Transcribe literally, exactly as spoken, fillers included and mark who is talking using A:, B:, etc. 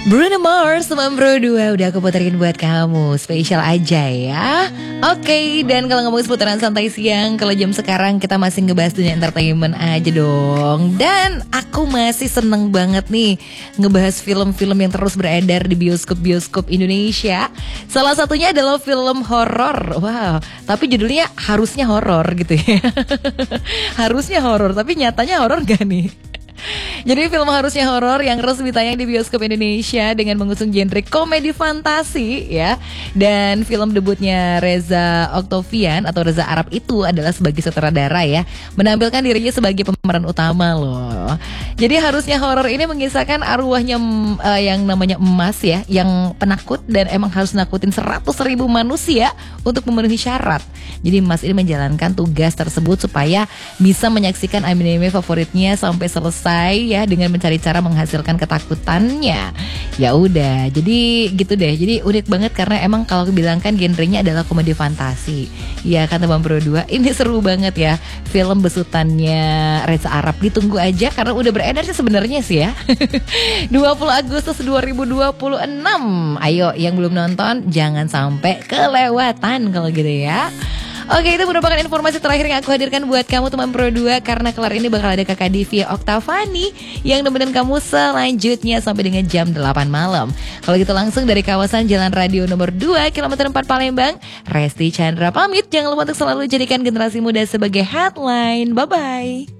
A: Bruno Mars sama Bro dua udah aku puterin buat kamu. Spesial aja ya. Oke, okay, dan kalau ngomong seputaran santai siang, kalau jam sekarang kita masih ngebahas dunia entertainment aja dong. Dan aku masih seneng banget nih ngebahas film-film yang terus beredar di bioskop-bioskop Indonesia. Salah satunya adalah film horor. Wow, tapi judulnya harusnya horor gitu ya. Harusnya horor, tapi nyatanya horor gak nih? Jadi film harusnya horor yang resmi tayang di bioskop Indonesia dengan mengusung genre komedi fantasi ya. Dan film debutnya Reza Octavian atau Reza Arab itu adalah sebagai sutradara ya, menampilkan dirinya sebagai pemeran utama loh. Jadi harusnya horor ini mengisahkan arwahnya uh, yang namanya Emas ya, yang penakut dan emang harus nakutin seratus ribu manusia untuk memenuhi syarat. Jadi Emas ini menjalankan tugas tersebut supaya bisa menyaksikan anime favoritnya sampai selesai ya, dengan mencari cara menghasilkan ketakutannya. Ya udah, jadi gitu deh. Jadi unik banget karena emang kalau bilang kan genrenya adalah komedi fantasi. Ya kata Bang Bro dua, ini seru banget ya film besutannya Reza Arab. Ditunggu aja karena udah beredar sih sebenarnya sih ya. dua puluh Agustus dua ribu dua puluh enam. Ayo yang belum nonton jangan sampai kelewatan kalau gitu ya. Oke, itu merupakan informasi terakhir yang aku hadirkan buat kamu teman Pro dua. Karena kelar ini bakal ada Kakak Divya Oktavani yang nemenin kamu selanjutnya sampai dengan jam delapan malam. Kalau gitu langsung dari kawasan Jalan Radio nomor dua kilometer empat Palembang, Resti Chandra pamit. Jangan lupa untuk selalu jadikan generasi muda sebagai headline. Bye-bye.